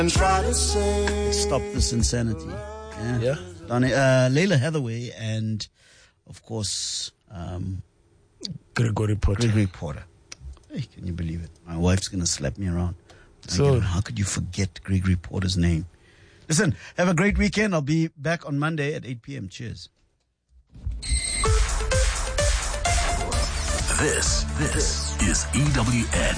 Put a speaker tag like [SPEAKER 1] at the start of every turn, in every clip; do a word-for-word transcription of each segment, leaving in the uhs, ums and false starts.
[SPEAKER 1] Stop this insanity. Yeah.
[SPEAKER 2] Yeah.
[SPEAKER 1] Donny, uh, Layla Hathaway and, of course, um,
[SPEAKER 2] Gregory Porter.
[SPEAKER 1] Gregory Porter. Hey, can you believe it? My wife's going to slap me around.
[SPEAKER 2] So,
[SPEAKER 1] Again, how could you forget Gregory Porter's name? Listen, have a great weekend. I'll be back on Monday at eight p.m. Cheers.
[SPEAKER 3] This, this is E W N.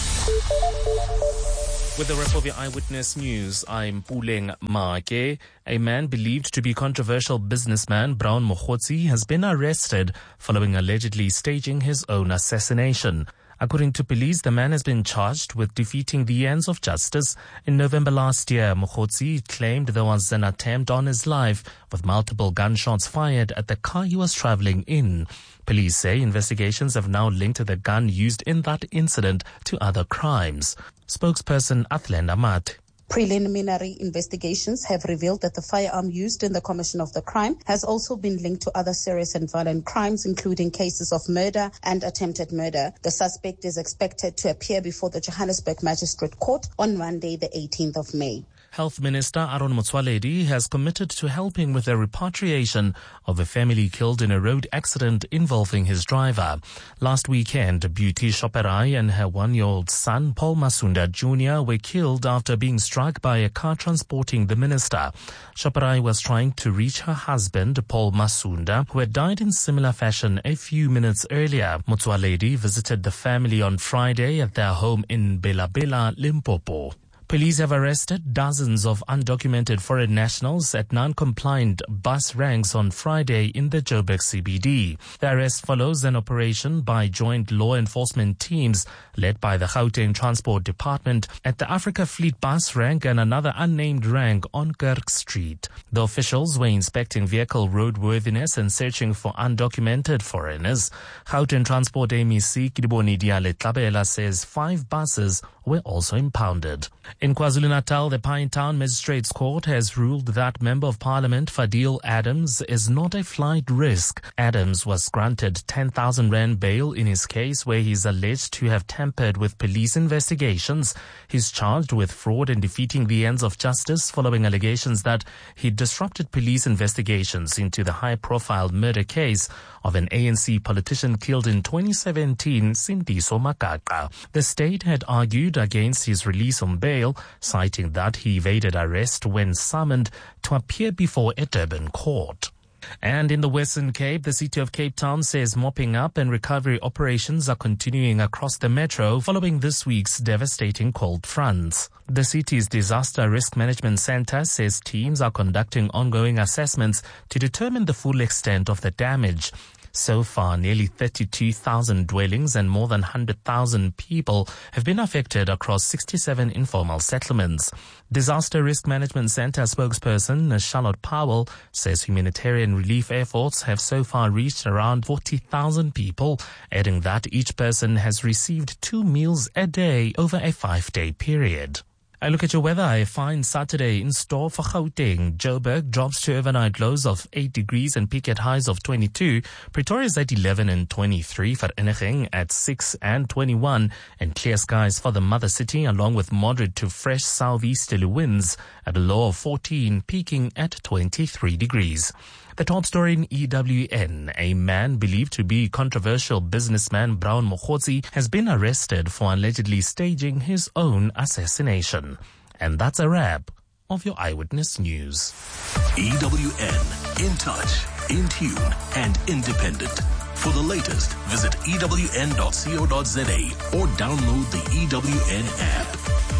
[SPEAKER 4] With the rep of your Eyewitness News, I'm Puleng Make. A man believed to be controversial businessman Brown Mokhotsi has been arrested following allegedly staging his own assassination. According to police, the man has been charged with defeating the ends of justice. In November last year, Mokhotsi claimed there was an attempt on his life with multiple gunshots fired at the car he was traveling in. Police say investigations have now linked the gun used in that incident to other crimes. Spokesperson Athlen Amat.
[SPEAKER 5] Preliminary investigations have revealed that the firearm used in the commission of the crime has also been linked to other serious and violent crimes, including cases of murder and attempted murder. The suspect is expected to appear before the Johannesburg Magistrate Court on Monday, the eighteenth of May.
[SPEAKER 4] Health Minister Aaron Motsoaledi has committed to helping with the repatriation of a family killed in a road accident involving his driver. Last weekend, Beauty Shoperai and her one-year-old son, Paul Masunda Junior, were killed after being struck by a car transporting the minister. Shoperai was trying to reach her husband, Paul Masunda, who had died in similar fashion a few minutes earlier. Motsoaledi visited the family on Friday at their home in Bela Bela, Limpopo. Police have arrested dozens of undocumented foreign nationals at non-compliant bus ranks on Friday in the Joburg C B D. The arrest follows an operation by joint law enforcement teams led by the Gauteng Transport Department at the Africa Fleet bus rank and another unnamed rank on Kirk Street. The officials were inspecting vehicle roadworthiness and searching for undocumented foreigners. Gauteng Transport M E C Kidiboni Diale Tlabela says five buses were also impounded. In KwaZulu-Natal, the Pinetown Magistrates Court has ruled that Member of Parliament Fadil Adams is not a flight risk. Adams was granted ten thousand rand bail in his case where he is alleged to have tampered with police investigations. He's charged with fraud and defeating the ends of justice following allegations that he disrupted police investigations into the high-profile murder case of an A N C politician killed in twenty seventeen, Sindiso Makaka. The state had argued against his release on bail, citing that he evaded arrest when summoned to appear before a Durban court. And in the Western Cape, the city of Cape Town says mopping up and recovery operations are continuing across the metro following this week's devastating cold fronts. The city's Disaster Risk Management Center says teams are conducting ongoing assessments to determine the full extent of the damage. So far, nearly thirty-two thousand dwellings and more than one hundred thousand people have been affected across sixty-seven informal settlements. Disaster Risk Management Center spokesperson Charlotte Powell says humanitarian relief efforts have so far reached around forty thousand people, adding that each person has received two meals a day over a five-day period. I look at your weather. A fine Saturday in store for Gauteng. Joburg drops to overnight lows of eight degrees and peak at highs of twenty-two. Pretoria's at eleven and twenty-three. Vereeniging at six and twenty-one. And clear skies for the mother city along with moderate to fresh southeasterly winds at a low of fourteen, peaking at twenty-three degrees. The top story in E W N, a man believed to be controversial businessman Brown Mokhotsi has been arrested for allegedly staging his own assassination. And that's a wrap of your Eyewitness News.
[SPEAKER 3] E W N, in touch, in tune, and independent. For the latest, visit E W N dot co dot za or download the E W N app.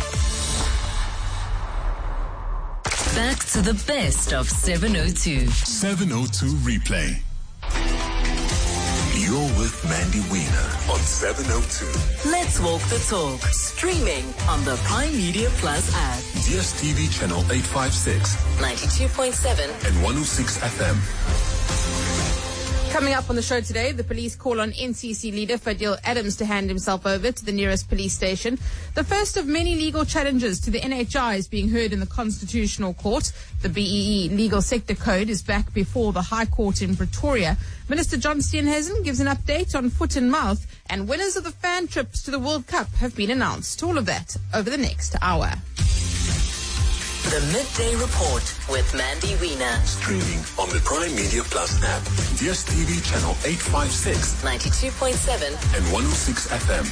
[SPEAKER 6] Back to the best of seven oh two.
[SPEAKER 3] seven oh two Replay. You're with Mandy Wiener on seven oh two.
[SPEAKER 6] Let's walk the talk. Streaming on the Prime Media Plus app.
[SPEAKER 3] D S T V channel eight fifty-six,
[SPEAKER 6] ninety-two point seven
[SPEAKER 3] and one oh six F M.
[SPEAKER 7] Coming up on the show today, the police call on N C C leader Fadil Adams to hand himself over to the nearest police station. The first of many legal challenges to the N H I is being heard in the Constitutional Court. The B E E Legal Sector Code is back before the High Court in Pretoria. Minister John Steenhuisen gives an update on foot and mouth, and winners of the fan trips to the World Cup have been announced. All of that over the next hour.
[SPEAKER 6] The Midday Report with Mandy Wiener.
[SPEAKER 3] Streaming on the Prime Media Plus app, D S T V channel eight fifty-six,
[SPEAKER 6] ninety-two point seven
[SPEAKER 3] and one oh six F M.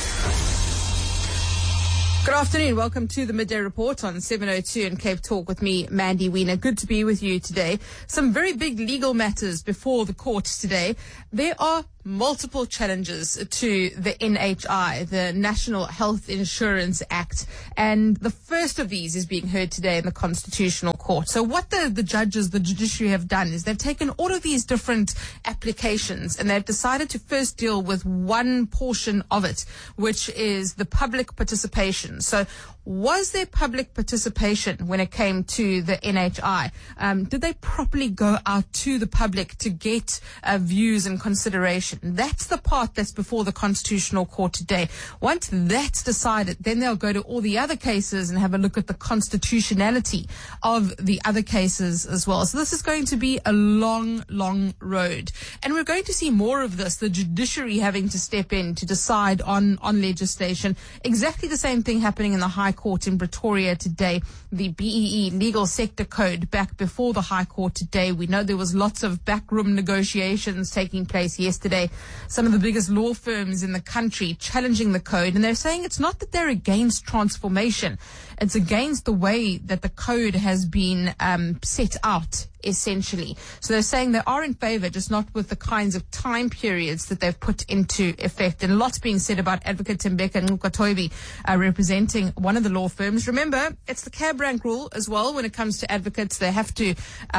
[SPEAKER 7] Good afternoon. Welcome to the Midday Report on seven oh two and Cape Talk with me, Mandy Wiener. Good to be with you today. Some very big legal matters before the court today. There are multiple challenges to the N H I, the National Health Insurance Act, and the first of these is being heard today in the Constitutional Court. So what the, the judges, the judiciary have done is they've taken all of these different applications and they've decided to first deal with one portion of it, which is the public participation. So was there public participation when it came to the N H I? Um, did they properly go out to the public to get uh, views and consideration? That's the part that's before the Constitutional Court today. Once that's decided, then they'll go to all the other cases and have a look at the constitutionality of the other cases as well. So this is going to be a long, long road. And we're going to see more of this, the judiciary having to step in to decide on, on legislation. Exactly the same thing happening in the High Court in Pretoria today. The B E E Legal Sector Code back before the High Court today. We know there was lots of backroom negotiations taking place yesterday. Some of the biggest law firms in the country challenging the code, and they're saying it's not that they're against transformation. It's against the way that the code has been um, set out, essentially. So they're saying they are in favor, just not with the kinds of time periods that they've put into effect. And lots being said about Advocate Tembeka Ngukatobi, uh, representing one of the law firms. Remember, it's the cab rank rule as well when it comes to advocates. They have to,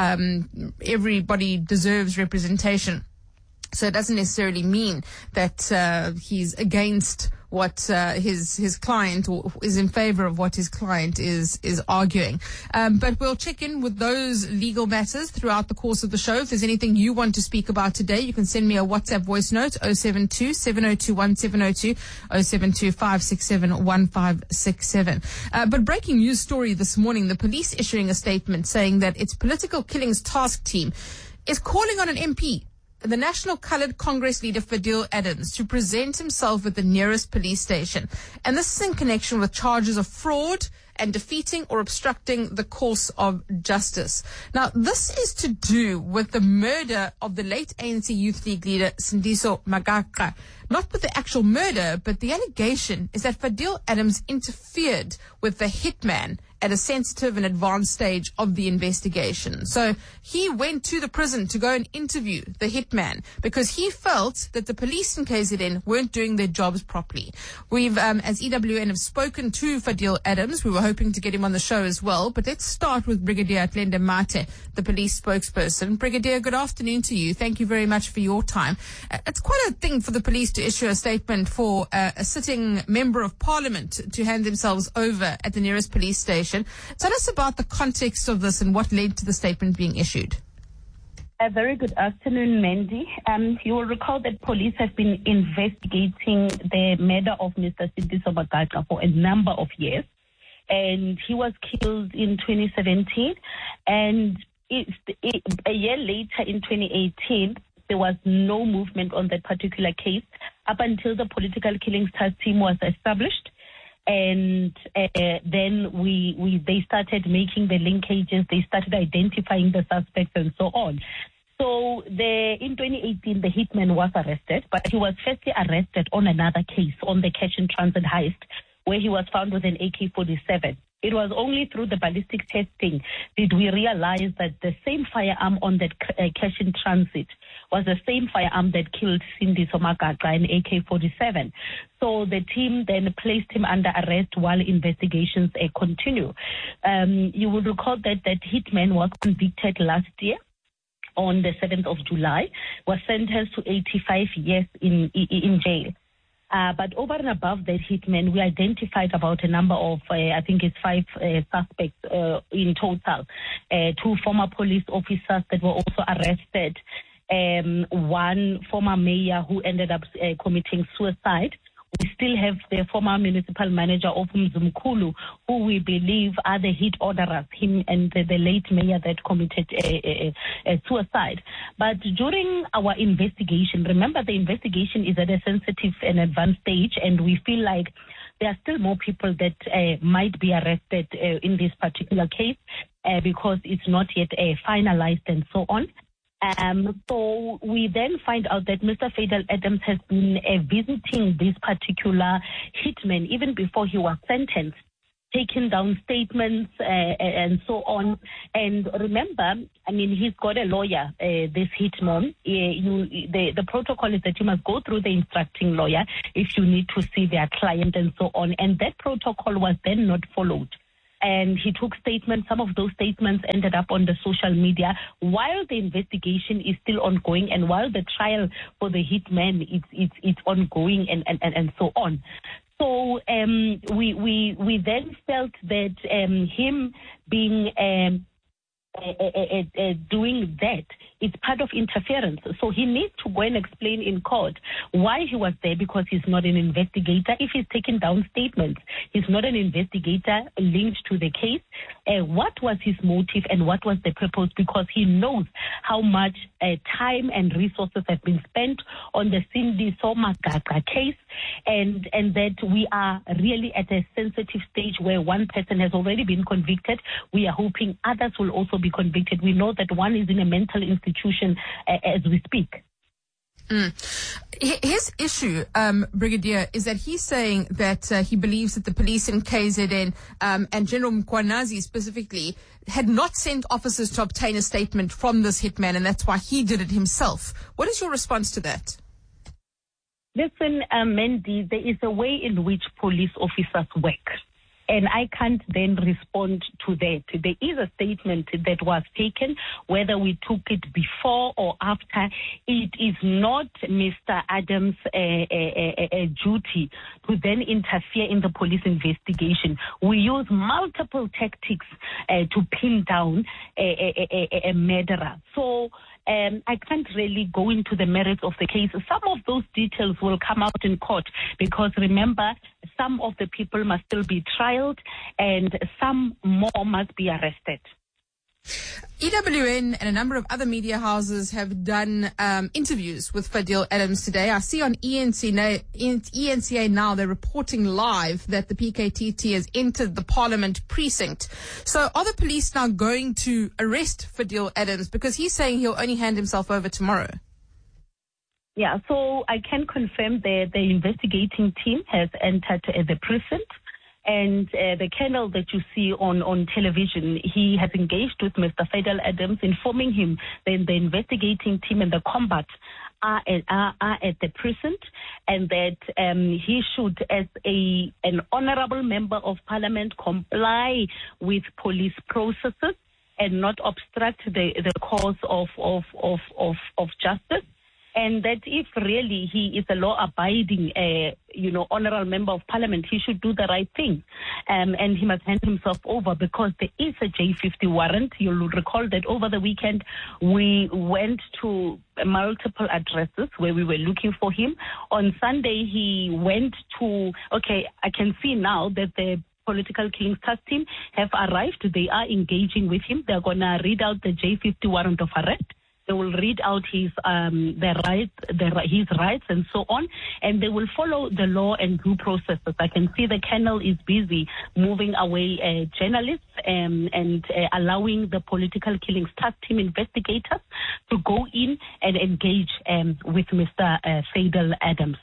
[SPEAKER 7] um, everybody deserves representation. So it doesn't necessarily mean that uh, he's against what uh, his his client, or is in favor of what his client is is arguing. Um, but we'll check in with those legal matters throughout the course of the show. If there's anything you want to speak about today, you can send me a WhatsApp voice note, oh seven two, seven oh two, one seven oh two, oh seven two, five six seven, one five six seven. Uh, but breaking news story this morning, the police issuing a statement saying that its political killings task team is calling on an M P, the National Coloured Congress leader Fadil Adams, to present himself at the nearest police station. And this is in connection with charges of fraud and defeating or obstructing the course of justice. Now, this is to do with the murder of the late A N C Youth League leader Sindiso Magaqa. Not with the actual murder, but the allegation is that Fadil Adams interfered with the hitman at a sensitive and advanced stage of the investigation. So he went to the prison to go and interview the hitman because he felt that the police in K Z N weren't doing their jobs properly. We've, um, as E W N, have spoken to Fadil Adams. We were hoping to get him on the show as well. But let's start with Brigadier Atlenda Mate, the police spokesperson. Brigadier, good afternoon to you. Thank you very much for your time. Uh, it's quite a thing for the police to issue a statement for uh, a sitting member of parliament to hand themselves over at the nearest police station. Tell us about the context of this and what led to the statement being issued.
[SPEAKER 8] A very good afternoon, Mandy. Um, you will recall that police have been investigating the murder of Mister Sindiso Magaqa for a number of years, and he was killed in twenty seventeen, and it's, it, a year later in twenty eighteen, there was no movement on that particular case up until the political killings task team was established. And uh, then we, we they started making the linkages, they started identifying the suspects and so on. So the in twenty eighteen, the hitman was arrested, but he was firstly arrested on another case, on the cash in transit heist, where he was found with an A K forty-seven. It was only through the ballistic testing did we realize that the same firearm on that uh, cash in transit was the same firearm that killed Sindiso Magaqa, an A K forty-seven. So the team then placed him under arrest while investigations uh, continue. Um, you will recall that that hitman was convicted last year on the seventh of July, was sentenced to eighty-five years in, in, in jail. Uh, but over and above that hitman, we identified about a number of, uh, I think it's five uh, suspects uh, in total. Uh, two former police officers that were also arrested. Um, one former mayor who ended up uh, committing suicide. We still have the former municipal manager of Mzumkulu, who we believe are the hit orderers, him and the, the late mayor that committed a, a, a suicide. But during our investigation, remember the investigation is at a sensitive and advanced stage, and we feel like there are still more people that uh, might be arrested uh, in this particular case uh, because it's not yet uh, finalized and so on. Um, so we then find out that Mister Fadel Adams has been uh, visiting this particular hitman even before he was sentenced, taking down statements uh, and so on. And remember, I mean, he's got a lawyer, uh, this hitman. Uh, you, the, the protocol is that you must go through the instructing lawyer if you need to see their client and so on. And that protocol was then not followed. And he took statements. Some of those statements ended up on the social media while the investigation is still ongoing and while the trial for the hitman is it's, it's ongoing and, and, and so on. So um, we, we, we then felt that um, him being um, uh, uh, uh, uh, doing that, it's part of interference. So he needs to go and explain in court why he was there, because he's not an investigator. If he's taking down statements, he's not an investigator linked to the case. Uh, what was his motive and what was the purpose? Because he knows how much uh, time and resources have been spent on the Sindisiso Magaqa case, and, and that we are really at a sensitive stage where one person has already been convicted. We are hoping others will also be convicted. We know that one is in a mental institution uh, as we speak.
[SPEAKER 7] Mm. His issue, um, Brigadier, is that he's saying that uh, he believes that the police in K Z N um, and General Mkhwanazi specifically had not sent officers to obtain a statement from this hitman, and that's why he did it himself. What is your response to that?
[SPEAKER 8] Listen, uh, Mandy, there is a way in which police officers work. And I can't then respond to that. There is a statement that was taken, whether we took it before or after. It is not Mister Adams' uh, uh, uh, duty to then interfere in the police investigation. We use multiple tactics uh, to pin down a, a, a, a murderer. So Um, I can't really go into the merits of the case. Some of those details will come out in court because, remember, some of the people must still be trialed and some more must be arrested.
[SPEAKER 7] E W N and a number of other media houses have done um, interviews with Fadil Adams today. I see on E N C A now they're reporting live that the P K T T has entered the Parliament precinct. So are the police now going to arrest Fadil Adams, because he's saying he'll only hand himself over tomorrow?
[SPEAKER 8] Yeah, so I can confirm that the investigating team has entered uh, the precinct. And uh, the colonel that you see on, on television, he has engaged with Mister Fadil Adams, informing him that the investigating team and the combat are at, are, are at the precinct, and that um, he should, as a an honourable member of parliament, comply with police processes and not obstruct the, the cause of, of, of, of, of justice. And that if really he is a law-abiding, uh, you know, honourable member of parliament, he should do the right thing. Um, and he must hand himself over, because there is a J fifty warrant. You'll recall that over the weekend we went to multiple addresses where we were looking for him. On Sunday he went to, okay, I can see now that the Political Killings Task Team have arrived. They are engaging with him. They're going to read out the J fifty warrant of arrest. They will read out his um, the right, the, his rights and so on, and they will follow the law and due processes. I can see the colonel is busy moving away uh, journalists um, and uh, allowing the Political Killings Task Team investigators to go in and engage um, with Mister Uh, Fadil Adams.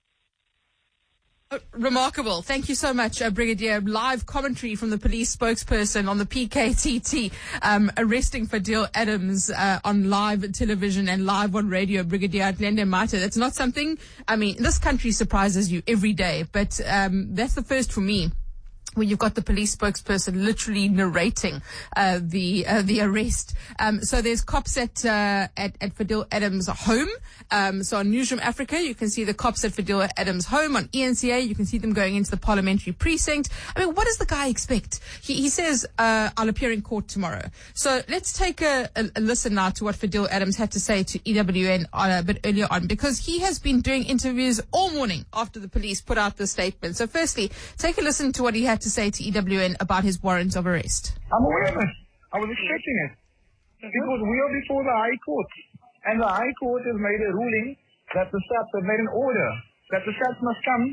[SPEAKER 7] Remarkable. Thank you so much, uh, Brigadier. Live commentary from the police spokesperson on the P K T T um, arresting Fadil Adams uh, on live television and live on radio. Brigadier Glenda Mata. That's not something, I mean, this country surprises you every day, but um, that's the first for me, where you've got the police spokesperson literally narrating uh, the uh, the arrest. Um, so there's cops at, uh, at at Fadil Adams' home. Um, so on Newsroom Africa, you can see the cops at Fadil Adams' home. On E N C A, you can see them going into the parliamentary precinct. I mean, what does the guy expect? He, he says, uh, I'll appear in court tomorrow. So let's take a, a, a listen now to what Fadil Adams had to say to E W N on, a bit earlier on, because he has been doing interviews all morning after the police put out the statement. So firstly, take a listen to what he had to say to E W N about his warrant of arrest.
[SPEAKER 9] I'm aware of it. I was expecting it. Because we are before the High Court. And the High Court has made a ruling that the S A P have made an order that the S A P must come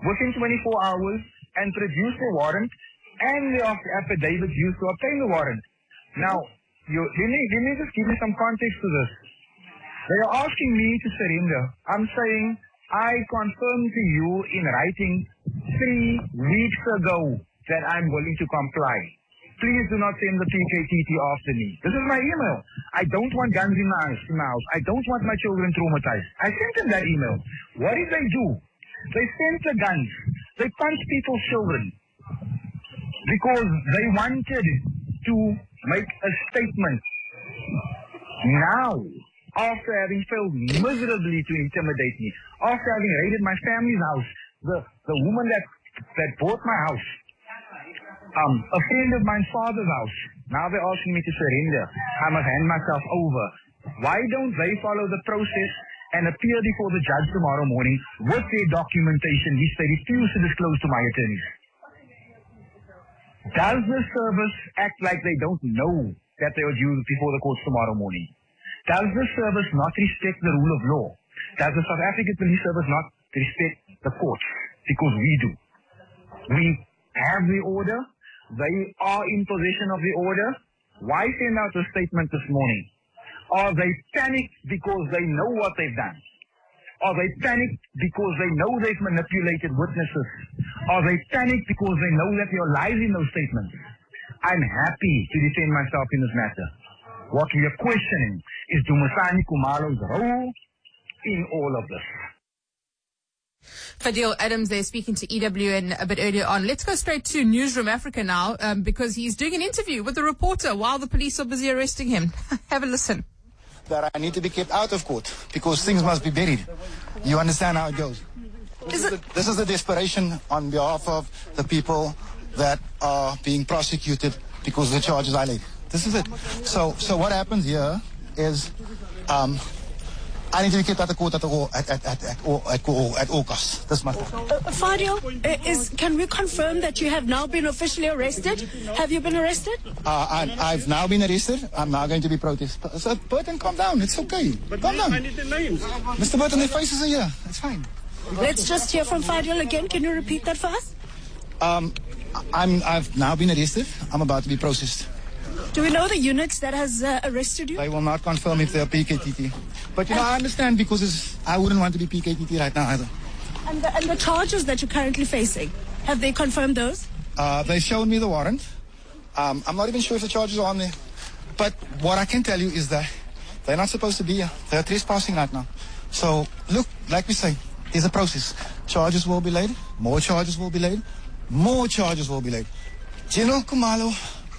[SPEAKER 9] within twenty-four hours and produce the warrant and the affidavit used to obtain the warrant. Now, you, let, me, let me just give you some context to this. They are asking me to surrender. I'm saying I confirmed to you in writing three weeks ago that I'm willing to comply. Please do not send the P K T T after me. This is my email. I don't want guns in my house. In my house. I don't want my children traumatized. I sent them that email. What did they do? They sent the guns. They punched people's children because they wanted to make a statement. Now, after having failed miserably to intimidate me, after having raided my family's house, the, the woman that, that bought my house, um, a friend of mine's father's house, now they're asking me to surrender. I must hand myself over. Why don't they follow the process and appear before the judge tomorrow morning with their documentation which they refuse to disclose to my attorneys? Does the service act like they don't know that they are due before the courts tomorrow morning? Does the service not respect the rule of law? Does the South African Police Service not respect the courts? Because we do. We have the order. They are in possession of the order. Why send out a statement this morning? Are they panicked because they know what they've done? Are they panicked because they know they've manipulated witnesses? Are they panicked because they know that there are lies in those statements? I'm happy to defend myself in this matter. What we are questioning is Dumisani Khumalo's role in all of this.
[SPEAKER 7] Fadil Adams there speaking to E W N a bit earlier on. Let's go straight to Newsroom Africa now um, because he's doing an interview with a reporter while the police are busy arresting him. Have a listen.
[SPEAKER 10] That I need to be kept out of court because things must be buried. You understand how it goes? This is, the, this is the desperation on behalf of the people that are being prosecuted because the charges are laid. This is it. So, so what happens here is um, I need to be kept out of court at all, at, at, at, at, all, at, all, at all costs. That's my point.
[SPEAKER 11] Uh, Fadil, is, can we confirm that you have now been officially arrested? Have you been arrested?
[SPEAKER 10] Uh, I, I've now been arrested. I'm now going to be protested. So, Burton, calm down. It's okay. But calm down. I need the names. Mister Burton, their faces are here. It's fine.
[SPEAKER 11] Let's just hear from Fadil again. Can you repeat that for us?
[SPEAKER 10] Um, I'm, I've now been arrested. I'm about to be processed.
[SPEAKER 11] Do we know the unit that has uh, arrested you?
[SPEAKER 10] They will not confirm if they're P K T T. But, you know, I understand because it's, I wouldn't want to be P K T T right now either.
[SPEAKER 11] And the, and the charges that you're currently facing, have they confirmed those?
[SPEAKER 10] Uh, they've shown me the warrant. Um, I'm not even sure if the charges are on there. But what I can tell you is that they're not supposed to be here. They're trespassing right now. So, look, like we say, there's a process. Charges will be laid. More charges will be laid. More charges will be laid. General Khumalo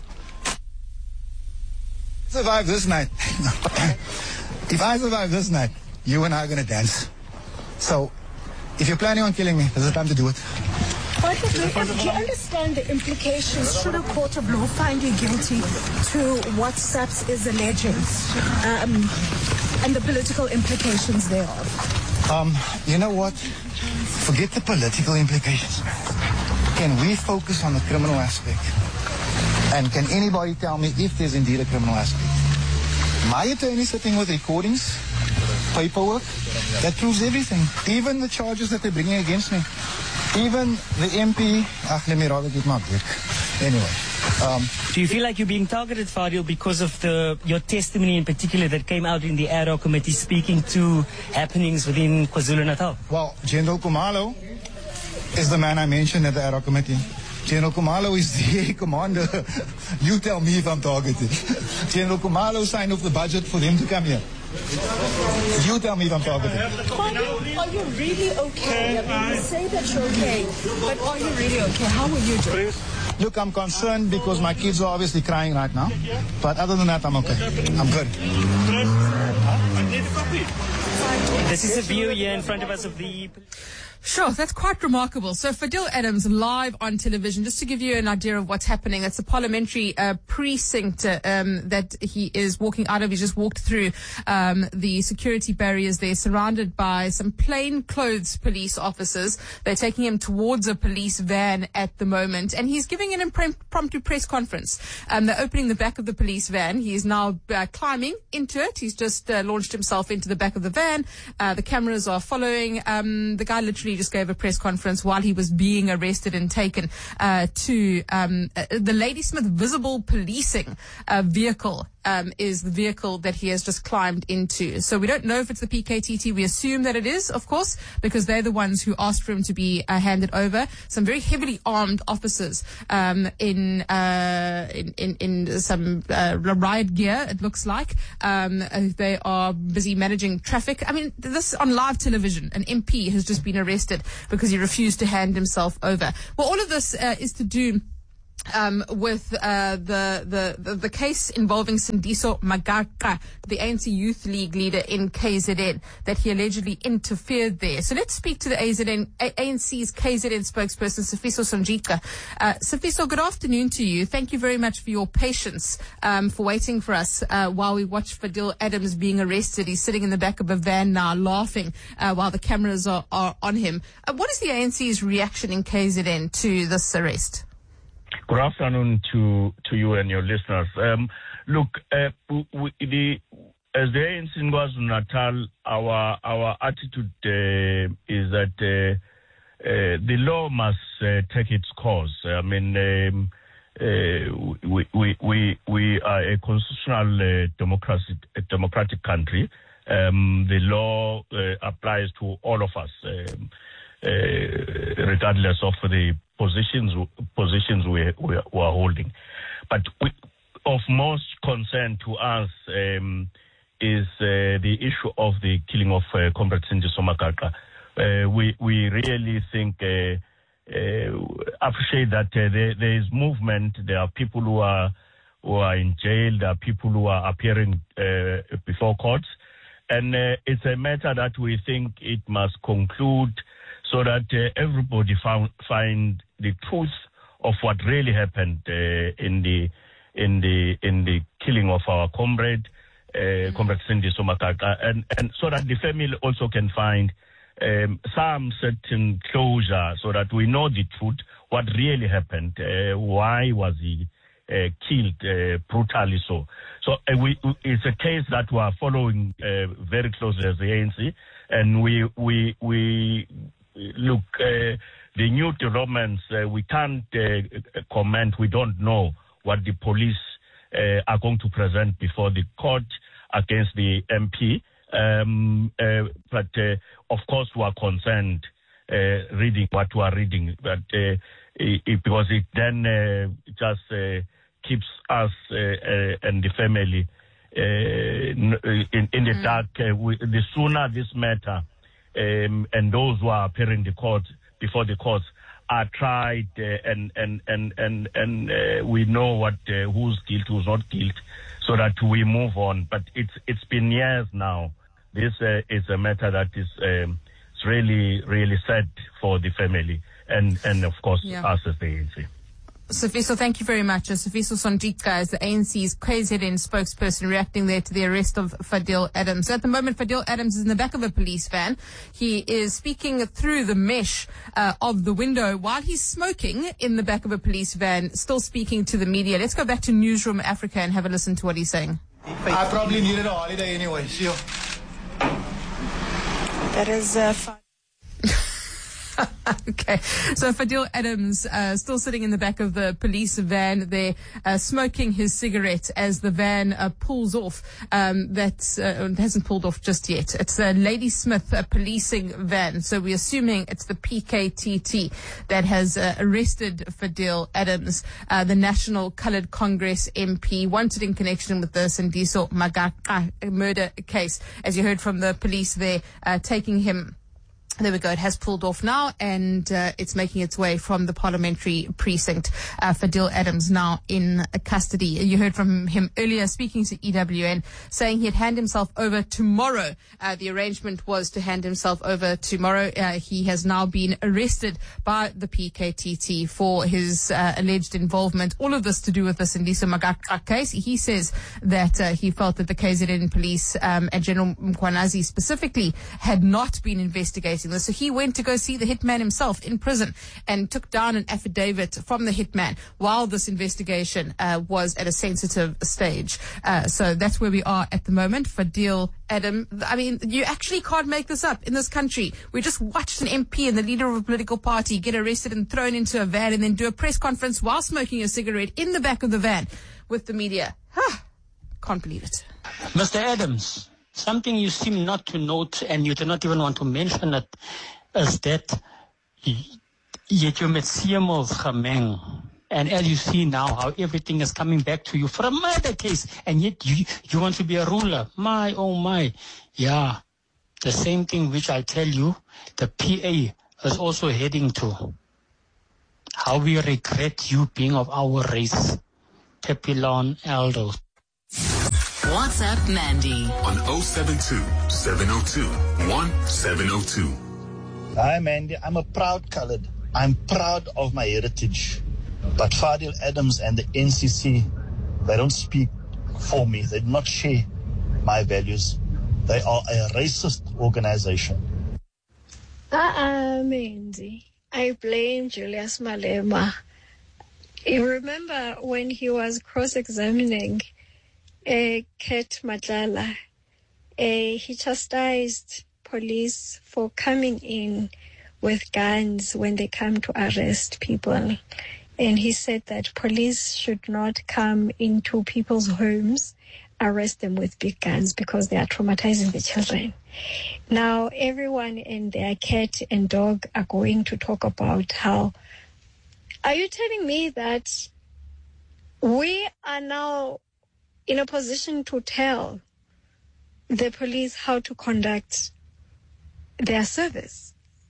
[SPEAKER 10] survive this night. If I survive this night, you and I are going to dance. So, if you're planning on killing me, this is the time to do it.
[SPEAKER 11] But do you understand the implications should a court of law find you guilty to what SAPS is alleging um, and the political implications thereof?
[SPEAKER 10] Um, you know what? Forget the political implications. Can we focus on the criminal aspect? And can anybody tell me if there's indeed a criminal aspect? My attorney sitting with recordings, paperwork, that proves everything. Even the charges that they're bringing against me. Even the M P, ah, let me rather get my book. Anyway. Um,
[SPEAKER 12] Do you feel like you're being targeted, Fadil, because of the your testimony in particular that came out in the ad hoc committee speaking to happenings within KwaZulu-Natal?
[SPEAKER 10] Well, General Khumalo is the man I mentioned at the ad hoc committee. General Khumalo is the commander. You tell me if I'm targeted. General Khumalo signed off the budget for them to come here. You tell me if I'm targeted.
[SPEAKER 11] Fadil, are you really okay? I mean, you say that you're okay, but are you really okay? How are you doing?
[SPEAKER 10] Look, I'm concerned because my kids are obviously crying right now. But other than that, I'm okay. I'm good.
[SPEAKER 12] This is a view here in front of us of the...
[SPEAKER 7] Sure, that's quite remarkable. So Fadil Adams live on television, just to give you an idea of what's happening. It's a parliamentary uh, precinct uh, um, that he is walking out of. He just walked through um, the security barriers there, surrounded by some plainclothes police officers. They're taking him towards a police van at the moment, and he's giving an impromptu press conference. Um, they're opening the back of the police van. He is now uh, climbing into it. He's just uh, launched himself into the back of the van. Uh, the cameras are following. Um, the guy literally literally just gave a press conference while he was being arrested and taken uh, to um, uh, the Ladysmith Visible Policing uh, vehicle. Um, is the vehicle that he has just climbed into. So we don't know if it's the P K T T. We assume that it is, of course, because they're the ones who asked for him to be uh, handed over. Some very heavily armed officers um, in, uh, in in in some uh, riot gear, it looks like. Um, uh, they are busy managing traffic. I mean, this on live television. An M P has just been arrested because he refused to hand himself over. Well, all of this uh, is to do Um, with uh, the, the, the the case involving Sindiso Magaqa, the A N C Youth League leader in K Z N, that he allegedly interfered there. So let's speak to the A Z N, A N C's K Z N spokesperson, Sifiso Sonjika. Uh, Sifiso, good afternoon to you. Thank you very much for your patience, um, for waiting for us uh, while we watch Fadil Adams being arrested. He's sitting in the back of a van now, laughing uh, while the cameras are, are on him. Uh, what is the A N C's reaction in K Z N to this arrest?
[SPEAKER 13] Good afternoon to, to you and your listeners. Um, look, uh, we, the, as the A N C in KwaZulu-Natal, our our attitude uh, is that uh, uh, the law must uh, take its course. I mean, um, uh, we, we we we are a constitutional uh, democracy, a democratic country. Um, the law uh, applies to all of us, um, uh, regardless of the positions positions we, we, we are holding. But we, of most concern to us um, is uh, the issue of the killing of uh, Comrade Sindiso Magaqa. Uh, we we really think uh, uh, appreciate that uh, there, there is movement. There are people who are who are in jail. There are people who are appearing uh, before courts, and uh, it's a matter that we think it must conclude, so that uh, everybody found, find the truth of what really happened uh, in the in the in the killing of our comrade, uh, mm-hmm. Comrade Sindiso Magaqa, and and so that the family also can find um, some certain closure, so that we know the truth, what really happened, uh, why was he uh, killed uh, brutally so. So uh, we it's a case that we are following uh, very closely as the A N C, and we we we. Look, uh, the new developments, uh, we can't uh, comment. We don't know what the police uh, are going to present before the court against the M P. Um, uh, but, uh, of course, we are concerned uh, reading what we are reading. But uh, it, because it then uh, just uh, keeps us uh, uh, and the family uh, in, in the mm. dark. Uh, we, the sooner this matter Um, and those who are appearing the court before the courts are tried, uh, and and and and and uh, we know what uh, who's guilty, who's not guilty, so that we move on. But it's it's been years now. This uh, is a matter that is um, it's really really sad for the family and and of course yeah. us as the A N C.
[SPEAKER 7] Sifiso, thank you very much. Sifiso Sonjika is the A N C's K Z N spokesperson, reacting there to the arrest of Fadil Adams. At the moment, Fadil Adams is in the back of a police van. He is speaking through the mesh uh, of the window while he's smoking in the back of a police van, still speaking to the media. Let's go back to Newsroom Africa and have a listen to what he's saying.
[SPEAKER 14] I probably needed a holiday anyway. See you.
[SPEAKER 11] That is uh, fine.
[SPEAKER 7] Okay, so Fadil Adams uh, still sitting in the back of the police van there, uh, smoking his cigarette as the van uh, pulls off. Um, that uh, hasn't pulled off just yet. It's a Ladysmith uh, policing van, so we're assuming it's the P K T T that has uh, arrested Fadil Adams, uh, the National Coloured Congress M P, wanted in connection with the Sindiso Magaqa murder case. As you heard from the police there, uh, taking him. There we go. It has pulled off now, and uh, it's making its way from the parliamentary precinct. Uh, Fadil Adams now in custody. You heard from him earlier, speaking to E W N, saying he'd hand himself over tomorrow. Uh, the arrangement was to hand himself over tomorrow. Uh, he has now been arrested by the P K T T for his uh, alleged involvement. All of this to do with the Sindiso Magaqa case. He says that uh, he felt that the K Z N police um, and General Mkhwanazi specifically had not been investigating investigating this. So he went to go see the hitman himself in prison and took down an affidavit from the hitman while this investigation uh, was at a sensitive stage. Uh, so that's where we are at the moment. Fadil Adam, I mean, you actually can't make this up in this country. We just watched an M P and the leader of a political party get arrested and thrown into a van and then do a press conference while smoking a cigarette in the back of the van with the media. Can't believe it.
[SPEAKER 15] Mister Adams, something you seem not to note, and you do not even want to mention it, is that yet you met C M of Gameng. And as you see now, how everything is coming back to you for a murder case, and yet you, you want to be a ruler. My, oh my. Yeah, the same thing which I tell you, the P A is also heading to. How we regret you being of our race. Pepilon Aldo.
[SPEAKER 6] WhatsApp Mandy
[SPEAKER 3] on oh seven two, seven oh two, one seven oh two.
[SPEAKER 16] Hi Mandy, I'm a proud colored. I'm proud of my heritage. But Fadil Adams and the N C C, they don't speak for me. They do not share my values. They are a racist organization.
[SPEAKER 17] Uh-uh, Mandy. I blame Julius Malema. You remember when he was cross-examining uh, Ket Matlala, uh, he chastised police for coming in with guns when they come to arrest people. And he said that police should not come into people's homes, arrest them with big guns because they are traumatizing the children. Now, everyone and their cat and dog are going to talk about how, are you telling me that we are now in a position to tell the police how to conduct their service?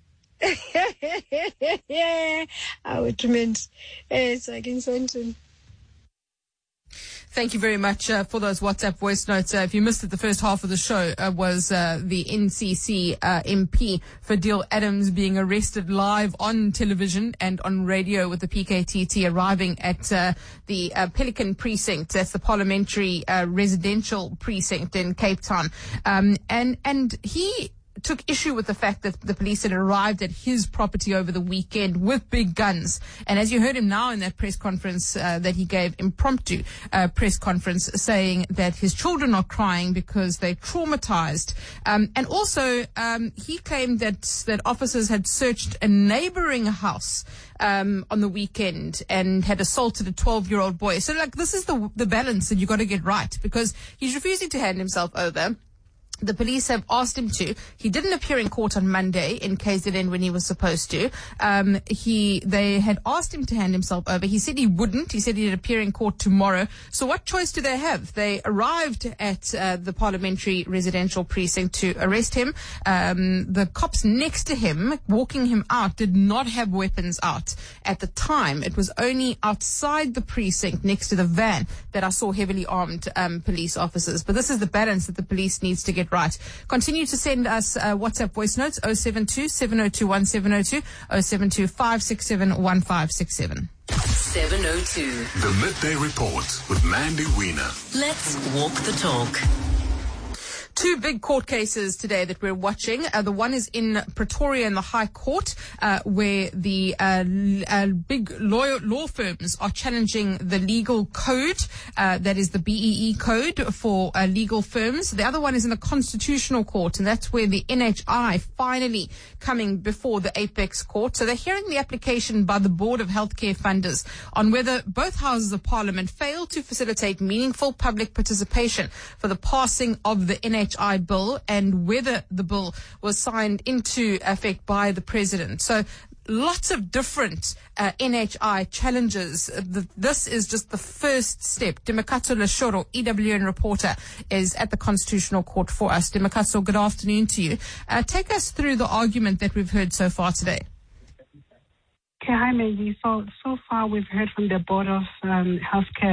[SPEAKER 17] Yeah, I would meant it's like in Swenton.
[SPEAKER 7] Thank you very much uh, for those WhatsApp voice notes. Uh, if you missed it, the first half of the show uh, was uh, the N C C uh, M P Fadil Adams being arrested live on television and on radio with the P K T T arriving at uh, the uh, Pelican precinct. That's the parliamentary uh, residential precinct in Cape Town. Um, and and he took issue with the fact that the police had arrived at his property over the weekend with big guns. And as you heard him now in that press conference uh, that he gave, impromptu uh, press conference, saying that his children are crying because they're traumatized. Um, and also, um, he claimed that, that officers had searched a neighboring house um, on the weekend and had assaulted a twelve-year-old boy. So, like, this is the, the balance that you got to get right, because he's refusing to hand himself over. The police have asked him to. He didn't appear in court on Monday in K Z N when he was supposed to. Um, he, they had asked him to hand himself over. He said he wouldn't. He said he'd appear in court tomorrow. So what choice do they have? They arrived at uh, the parliamentary residential precinct to arrest him. Um, the cops next to him, walking him out, did not have weapons out at the time. It was only outside the precinct next to the van that I saw heavily armed um, police officers. But this is the balance that the police needs to get right. Continue to send us uh, WhatsApp voice notes, oh seven two, seven oh two, one seven oh two, oh seven two, five six seven, one five six seven.
[SPEAKER 6] seven oh two.
[SPEAKER 3] The Midday Report with Mandy Wiener.
[SPEAKER 6] Let's walk the talk.
[SPEAKER 7] Two big court cases today that we're watching. Uh, the one is in Pretoria in the High Court, uh, where the uh, l- uh, big law-, law firms are challenging the legal code, uh, that is the B E E code for uh, legal firms. The other one is in the Constitutional Court, and that's where the N H I finally coming before the Apex Court. So they're hearing the application by the Board of Healthcare Funders on whether both houses of Parliament failed to facilitate meaningful public participation for the passing of the N H I bill and whether the bill was signed into effect by the President. So lots of different uh, N H I challenges. The, this is just the first step. Dimakatso Leshoro, E W N reporter, is at the Constitutional Court for us. Dimakatso, good afternoon to you. Uh, take us through the argument that we've heard so far today.
[SPEAKER 18] Okay, hi, Mandy. So, so far we've heard from the Board of um, Healthcare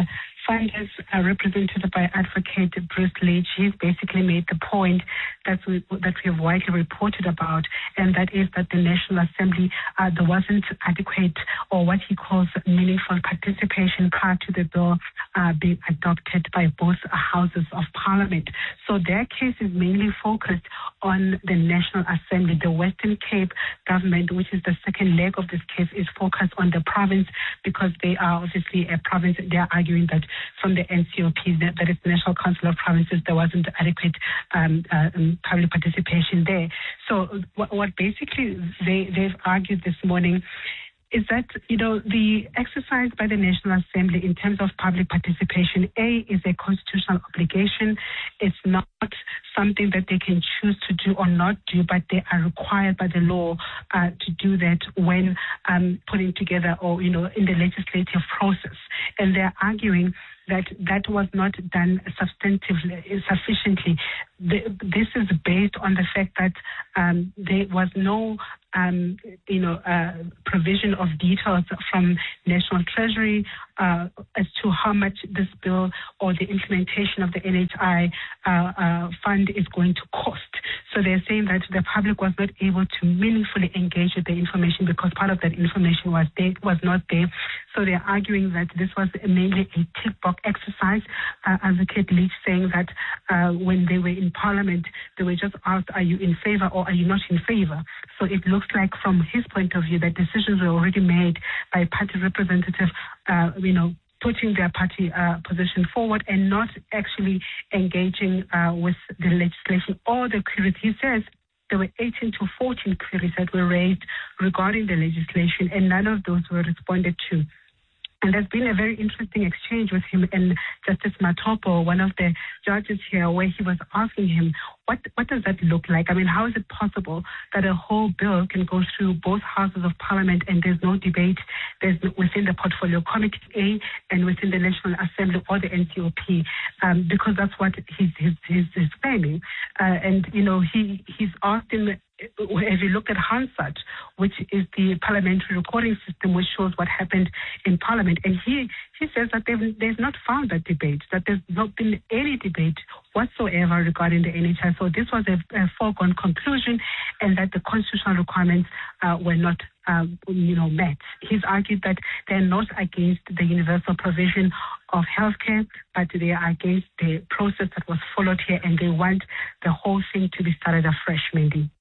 [SPEAKER 18] funders are represented by Advocate Bruce Leach. He's basically made the point that we, that we have widely reported about, and that is that the National Assembly, uh, there wasn't adequate or what he calls meaningful participation prior to the bill uh, being adopted by both houses of Parliament. So their case is mainly focused on the National Assembly. The Western Cape government, which is the second leg of this case, is focused on the province because they are obviously a province. They are arguing that from the N C O P, that, that is the National Council of Provinces, there wasn't adequate um, uh, public participation there. So what, what basically they, they've argued this morning is that, you know, the exercise by the National Assembly in terms of public participation, A, is a constitutional obligation. It's not something that they can choose to do or not do, but they are required by the law uh, to do that when um, putting together or, you know, in the legislative process. And they're arguing that that was not done substantively, sufficiently. The, this is based on the fact that um, there was no, um, you know, uh, provision of details from National Treasury uh, as to how much this bill or the implementation of the N H I uh, uh, fund is going to cost. So they're saying that the public was not able to meaningfully engage with the information because part of that information was there, was not there. So they're arguing that this was mainly a tick box exercise. Uh, Advocate Leach saying that uh, when they were in Parliament, they were just asked, are you in favor or are you not in favor? So it looks like from his point of view that decisions were already made by party representatives, uh, you know, putting their party uh, position forward and not actually engaging uh, with the legislation or the queries. He says there were eighteen to fourteen queries that were raised regarding the legislation and none of those were responded to. And there's been a very interesting exchange with him and Justice Matopo, one of the judges here, where he was asking him, what, what does that look like? I mean, how is it possible that a whole bill can go through both houses of Parliament and there's no debate there's within the Portfolio Committee A and within the National Assembly or the N C O P? Um, because that's what he's, he's, he's, he's claiming. Uh, and, you know, he, he's asked him, if you look at Hansard, which is the parliamentary recording system which shows what happened in Parliament, and he, he says that they've, they've not found that debate, that there's not been any debate whatsoever regarding the N H I. So this was a, a foregone conclusion and that the constitutional requirements uh, were not um, you know, met. He's argued that they're not against the universal provision of healthcare, but they are against the process that was followed here and they want the whole thing to be started afresh, Mindy.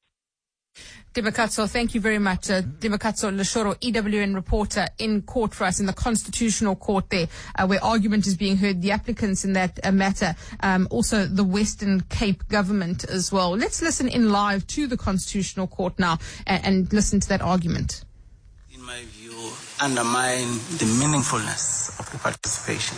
[SPEAKER 7] Dimakatso, thank you very much. Uh, Dimakatso Leshoro, E W N reporter in court for us in the Constitutional Court there, uh, where argument is being heard, the applicants in that uh, matter, um, also the Western Cape government as well. Let's listen in live to the Constitutional Court now and, and listen to that argument.
[SPEAKER 19] In my view, undermine the meaningfulness of the participation.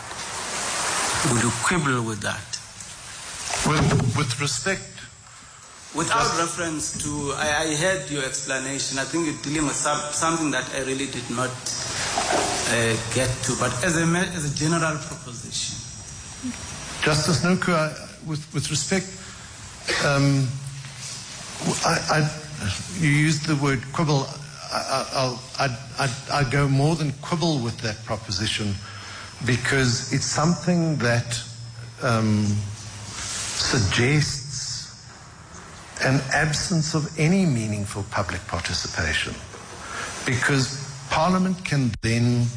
[SPEAKER 19] Would you quibble with that?
[SPEAKER 20] With, with respect,
[SPEAKER 19] Without reference to, I, I heard your explanation. I think you're dealing with some, something that I really did not uh, get to, but as a, as a general proposition.
[SPEAKER 20] Justice Nuku, I, with, with respect, um, I, I, you used the word quibble. I, I'll, I'd, I'd, I'd go more than quibble with that proposition because it's something that um, suggests an absence of any meaningful public participation, because Parliament can then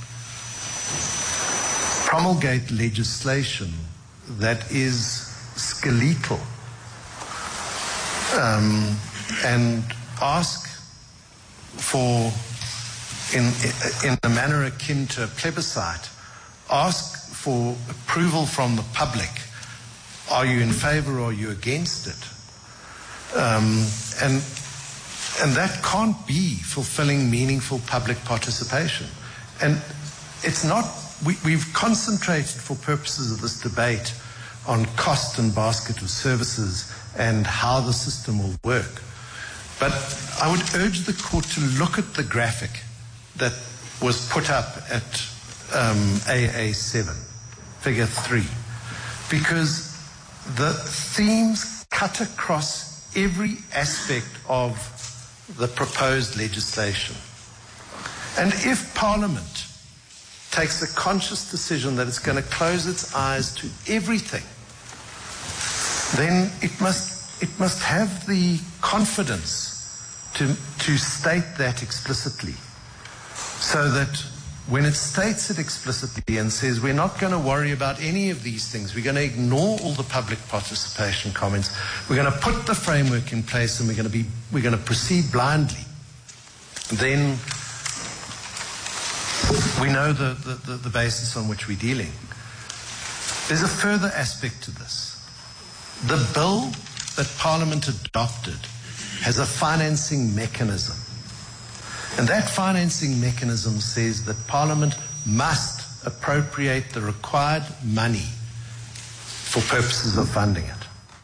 [SPEAKER 20] promulgate legislation that is skeletal um, and ask for, in, in a manner akin to a plebiscite, ask for approval from the public. Are you in favor or are you against it? Um, and and that can't be fulfilling meaningful public participation. And it's not, we, we've concentrated for purposes of this debate on cost and basket of services and how the system will work. But I would urge the court to look at the graphic that was put up at um, A A seven, figure three, because the themes cut across every aspect of the proposed legislation. And if Parliament takes a conscious decision that it's going to close its eyes to everything, then it must it must have the confidence to to state that explicitly, so that when it states it explicitly and says we're not going to worry about any of these things, we're going to ignore all the public participation comments, we're going to put the framework in place, and we're going to be we're going to proceed blindly, then we know the, the, the basis on which we're dealing. There's a further aspect to this. The bill that Parliament adopted has a financing mechanism. And that financing mechanism says that Parliament must appropriate the required money for purposes of funding it.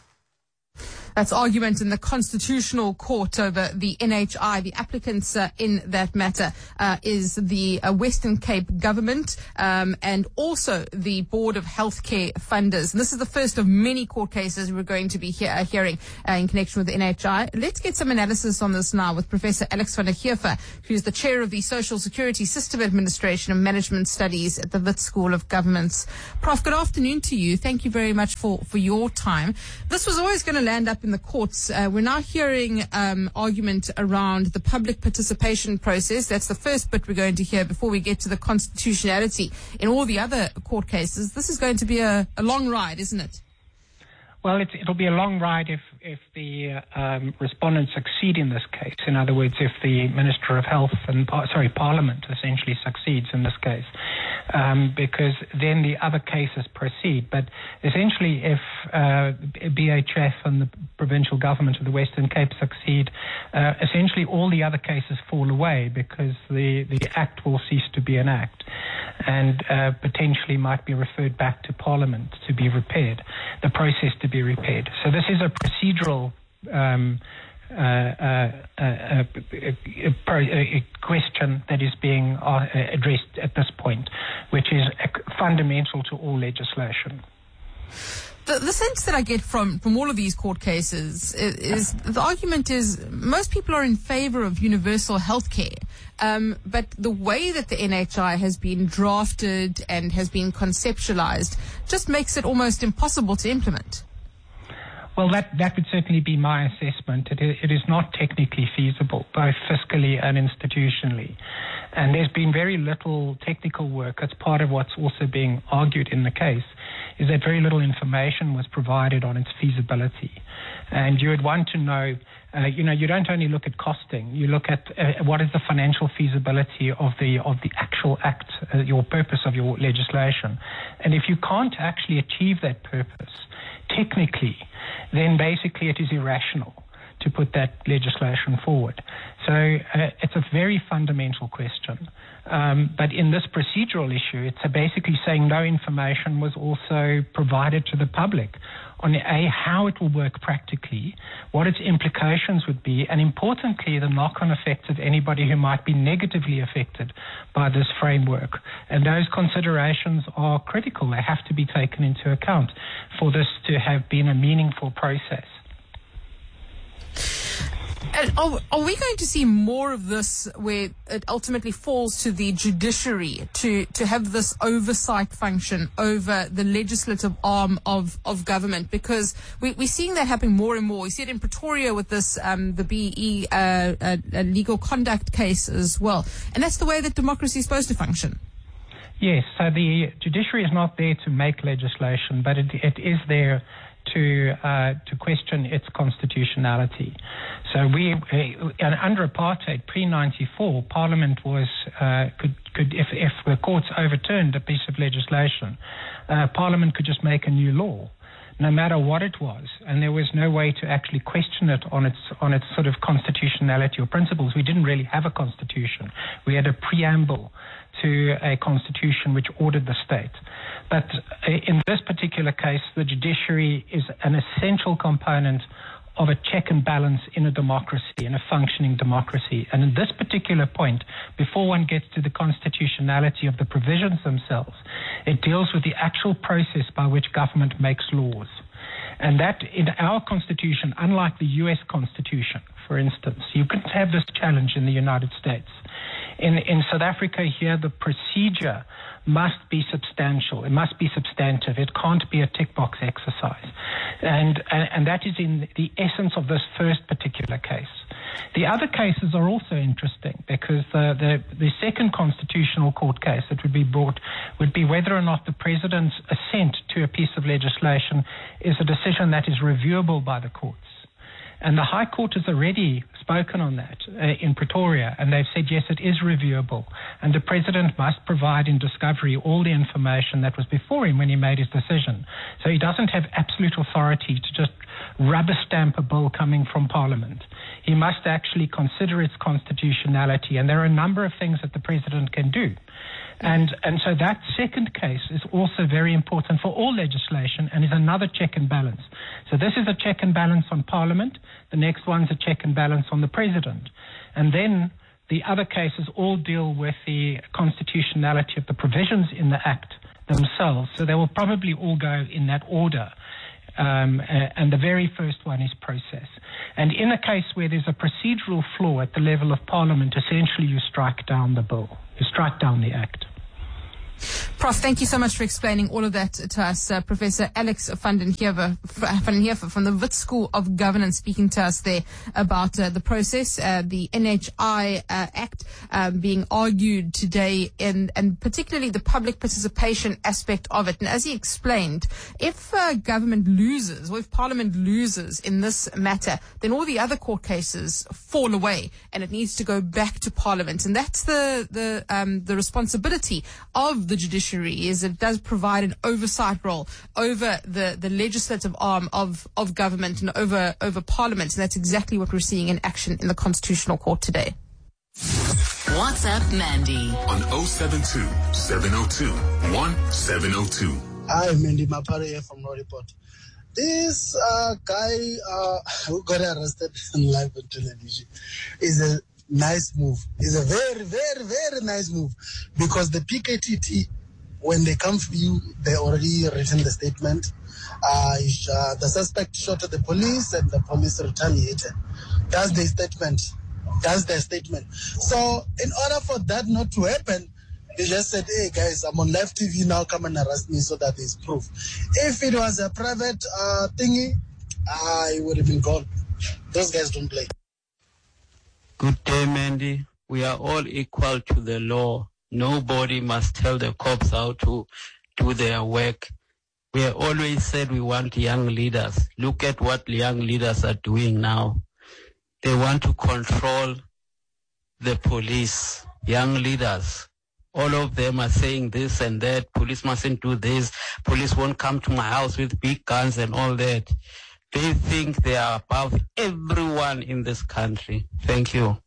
[SPEAKER 7] That's argument in the Constitutional Court over the N H I. The applicants uh, in that matter uh, is the uh, Western Cape government um, and also the Board of Healthcare Funders. And this is the first of many court cases we're going to be he- uh, hearing uh, in connection with the N H I. Let's get some analysis on this now with Professor Alex van der Heever, who's the chair of the Social Security System Administration and Management Studies at the Wits School of Governments. Prof, good afternoon to you. Thank you very much for, for your time. This was always going to land up in the courts. Uh, we're now hearing um, argument around the public participation process. That's the first bit we're going to hear before we get to the constitutionality in all the other court cases. This is going to be a, a long ride, isn't it?
[SPEAKER 21] Well, it, it'll be a long ride if, if the uh, um, respondents succeed in this case. In other words, if the Minister of Health and, par- sorry, Parliament essentially succeeds in this case, um, because then the other cases proceed. But essentially, if uh, B H F and the provincial government of the Western Cape succeed, uh, essentially all the other cases fall away because the, the Act will cease to be an Act and uh, potentially might be referred back to Parliament to be repaired, the process to be repaired. So this is a procedural um, uh, uh, uh, uh, a, a question that is being uh, addressed at this point, which is fundamental to all legislation.
[SPEAKER 7] The, the sense that I get from, from all of these court cases is, is the argument is most people are in favor of universal health care. Um, but the way that the N H I has been drafted and has been conceptualized just makes it almost impossible to implement.
[SPEAKER 21] Well, that, that would certainly be my assessment. It is, it is not technically feasible, both fiscally and institutionally. And there's been very little technical work. That's part of what's also being argued in the case, is that very little information was provided on its feasibility. And you would want to know, uh, you know, you don't only look at costing, you look at uh, what is the financial feasibility of the of the actual act, uh, your purpose of your legislation. And if you can't actually achieve that purpose technically, then basically it is irrational to put that legislation forward. So uh, it's a very fundamental question. Um, but in this procedural issue, it's uh, basically saying no information was also provided to the public on A, how it will work practically, what its implications would be, and importantly, the knock-on effects of anybody who might be negatively affected by this framework. And those considerations are critical. They have to be taken into account for this to have been a meaningful process.
[SPEAKER 7] And are, are we going to see more of this where it ultimately falls to the judiciary to, to have this oversight function over the legislative arm of, of government? Because we, we're seeing that happen more and more. We see it in Pretoria with this, um, the B E uh, uh, legal conduct case as well. And that's the way that democracy is supposed to function.
[SPEAKER 21] Yes, so the judiciary is not there to make legislation, but it, it is there to uh, to question its constitutionality. So we, uh, under apartheid, pre ninety-four, Parliament was uh, could could if if the courts overturned a piece of legislation, uh, Parliament could just make a new law, no matter what it was, and there was no way to actually question it on its on its sort of constitutionality or principles. We didn't really have a constitution. We had a preamble to a constitution which ordered the state. But in this particular case, the judiciary is an essential component of a check and balance in a democracy, in a functioning democracy. And in this particular point, before one gets to the constitutionality of the provisions themselves, it deals with the actual process by which government makes laws. And that, in our Constitution, unlike the U S Constitution, for instance, you couldn't have this challenge in the United States. In, in South Africa here, the procedure must be substantial. It must be substantive. It can't be a tick box exercise. And, and, and that is in the essence of this first particular case. The other cases are also interesting because the, the, the second constitutional court case that would be brought would be whether or not the president's assent to a piece of legislation is a decision that is reviewable by the courts. And the High Court has already spoken on that uh, in Pretoria, and they've said, yes, it is reviewable. And the president must provide in discovery all the information that was before him when he made his decision. So he doesn't have absolute authority to just rubber stamp a bill coming from Parliament. He must actually consider its constitutionality, and there are a number of things that the president can do. And and so that second case is also very important for all legislation and is another check and balance. So this is a check and balance on Parliament. The next one's a check and balance on the President. And then the other cases all deal with the constitutionality of the provisions in the Act themselves. So they will probably all go in that order. Um, and the very first one is process. And in a case where there's a procedural flaw at the level of Parliament, essentially you strike down the bill. You strike down the Act.
[SPEAKER 7] Prof, thank you so much for explaining all of that to us. Uh, Professor Alex van den Heever, van den Heever from the Wits School of Governance speaking to us there about uh, the process, uh, the N H I uh, Act um, being argued today, and, and particularly the public participation aspect of it. And as he explained, if uh, government loses, or if Parliament loses in this matter, then all the other court cases fall away and it needs to go back to Parliament. And that's the, the, um, the responsibility of the judiciary, is it does provide an oversight role over the, the legislative arm of, of government and over, over Parliament. And that's exactly what we're seeing in action in the Constitutional Court today.
[SPEAKER 6] WhatsApp Mandy
[SPEAKER 3] on oh seven two, seven oh two, one seven oh two.
[SPEAKER 2] Hi, Mandy Mapare here from Norriport. This uh, guy uh, who got arrested on live on television is a nice move. It's a very, very, very nice move, because the P K T T, when they come for you, they already written the statement. Uh, uh, the suspect shot at the police and the police retaliated. That's the statement. That's their statement. So in order for that not to happen, they just said, hey guys, I'm on live T V now, come and arrest me so that there's proof. If it was a private uh, thingy, I would have been gone. Those guys don't play.
[SPEAKER 22] Good day, Mandy. We are all equal to the law. Nobody must tell the cops how to do their work. We have always said we want young leaders. Look at what young leaders are doing now. They want to control the police. Young leaders, all of them are saying this and that. Police mustn't do this. Police won't come to my house with big guns and all that. They think they are above everyone in this country. Thank you.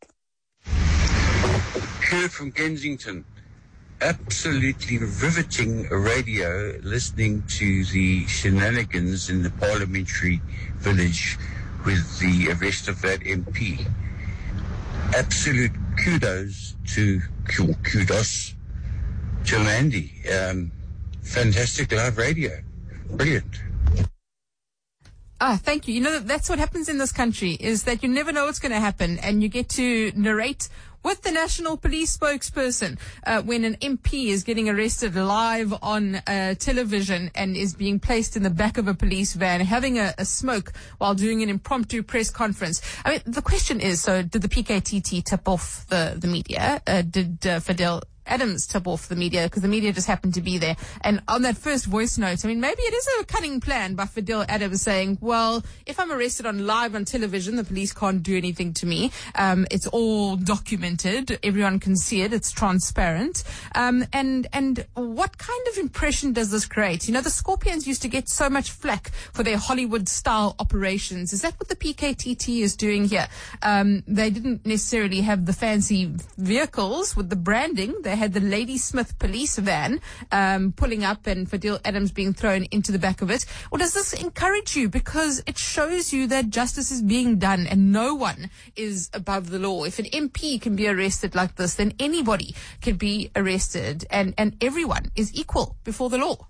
[SPEAKER 23] Here from Kensington. Absolutely riveting radio, listening to the shenanigans in the parliamentary village with the arrest of that M P. Absolute kudos to kudos to Mandy. Um, fantastic live radio. Brilliant.
[SPEAKER 7] Ah, thank you. You know, that's what happens in this country, is that you never know what's going to happen, and you get to narrate with the National Police spokesperson uh, when an M P is getting arrested live on uh, television and is being placed in the back of a police van, having a, a smoke while doing an impromptu press conference. I mean, the question is, so did the P K T T tip off the, the media? Uh, did uh, Fidel Adams tip off the media, because the media just happened to be there? And on that first voice note, I mean, maybe it is a cunning plan by Fidel Adams saying, well, if I'm arrested on live on television, the police can't do anything to me. Um, it's all documented. Everyone can see it. It's transparent. Um, and, and what kind of impression does this create? You know, the Scorpions used to get so much flack for their Hollywood style operations. Is that what the P K T T is doing here? Um, they didn't necessarily have the fancy vehicles with the branding. They had the Lady Smith police van um, pulling up and Fidel Adams being thrown into the back of it. Or does this encourage you? Because it shows you that justice is being done and no one is above the law. If an M P can be arrested like this, then anybody can be arrested, and, and everyone is equal before the law.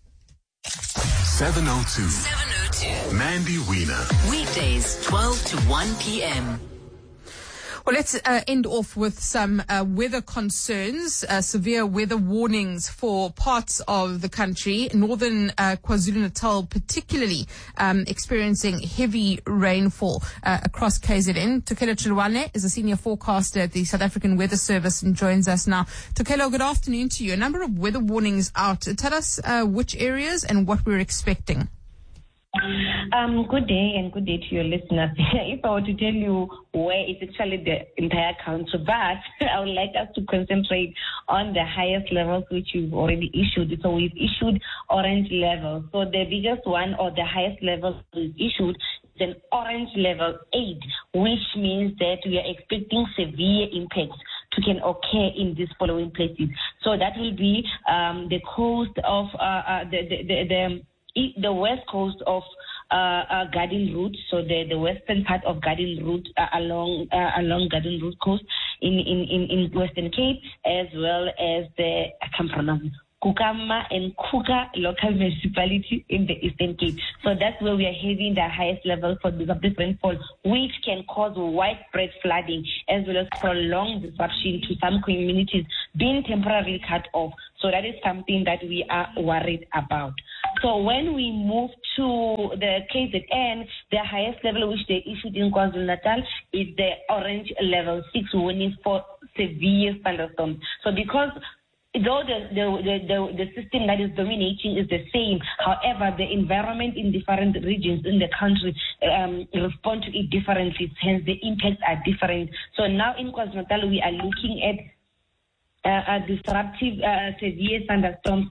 [SPEAKER 3] seven oh two.
[SPEAKER 6] seven oh two.
[SPEAKER 3] Mandy Wiener.
[SPEAKER 6] Weekdays, twelve to one p.m.
[SPEAKER 7] Well, let's uh, end off with some uh, weather concerns, uh, severe weather warnings for parts of the country. Northern uh, KwaZulu-Natal particularly um, experiencing heavy rainfall uh, across K Z N. Tokelo Chilwane is a senior forecaster at the South African Weather Service and joins us now. Tokelo, good afternoon to you. A number of weather warnings out. Tell us uh, which areas and what we're expecting.
[SPEAKER 1] Um, good day and good day to your listeners. If I were to tell you where, it's actually the entire country, but I would like us to concentrate on the highest levels which we've already issued. So we've issued orange levels. So the biggest one or the highest level we've issued is an orange level eight, which means that we are expecting severe impacts to can occur in these following places. So that will be um, the coast of uh, uh, the the the, the the west coast of uh, uh, Garden Route, so the, the western part of Garden Route uh, along uh, along Garden Route coast in, in, in, in Western Cape, as well as the I can't pronounce it, Kukama and Kuka local municipality in the Eastern Cape. So that's where we are having the highest level for this of this rainfall, which can cause widespread flooding as well as prolonged disruption to some communities being temporarily cut off. So that is something that we are worried about. So when we move to the K Z N, the highest level which they issued in KwaZulu-Natal is the orange level six warning for severe thunderstorms. So because though the, the, the, the, the system that is dominating is the same, however, the environment in different regions in the country um, respond to it differently, hence the impacts are different. So now in KwaZulu-Natal, we are looking at Uh, uh, disruptive uh, severe thunderstorms